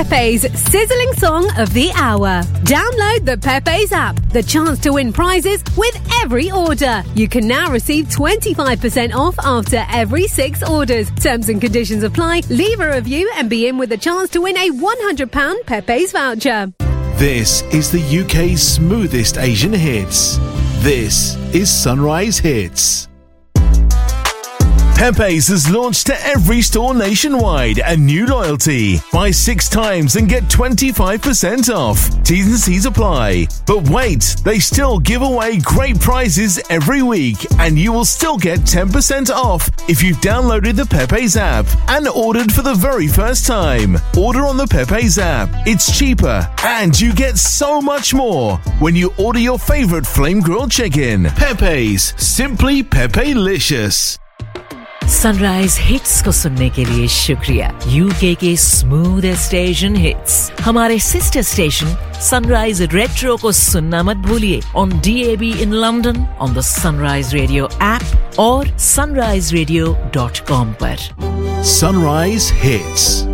Pepe's sizzling song of the hour. Download the Pepe's app. The chance to win prizes with every order. You can now receive 25% off after every 6 orders. Terms and conditions apply. Leave a review and be in with a chance to win a £100 Pepe's voucher. This is the UK's smoothest Asian hits. This is Sunrise Hits. Pepe's has launched to every store nationwide a new loyalty. Buy 6 times and get 25% off. T's and C's apply. But wait, they still give away great prizes every week, and you will still get 10% off if you've downloaded the Pepe's app and ordered for the very first time. Order on the Pepe's app. It's cheaper, and you get so much more when you order your favorite flame grilled chicken. Pepe's, simply Pepe-licious. Sunrise hits को सुनने के लिए शुक्रिया। UK के smoothest Asian hits हमारे sister station sunrise retro को सुनना मत भूलिए on DAB in London, on the Sunrise Radio app और sunriseradio.com पर। Sunrise Hits.